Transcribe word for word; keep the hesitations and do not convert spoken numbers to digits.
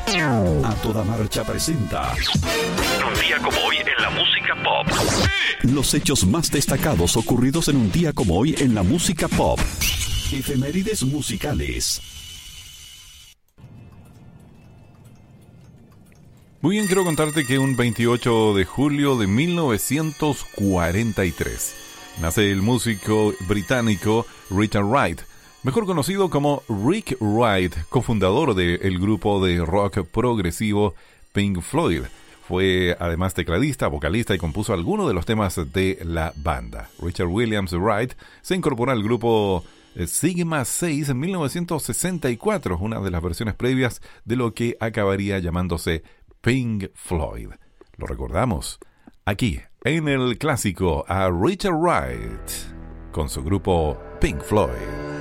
A Toda Marcha presenta Un día como hoy en la música pop. los hechos más destacados ocurridos en un día como hoy en la música pop. Efemérides musicales. Muy bien, quiero contarte que un veintiocho de julio de mil novecientos cuarenta y tres nace el músico británico Richard Wright, mejor conocido como Rick Wright, cofundador del grupo de rock progresivo Pink Floyd. Fue además tecladista, vocalista y compuso algunos de los temas de la banda. Richard Williams Wright se incorporó al grupo Sigma seis en mil novecientos sesenta y cuatro, una de las versiones previas de lo que acabaría llamándose Pink Floyd. Lo recordamos aquí en el clásico a Richard Wright con su grupo Pink Floyd.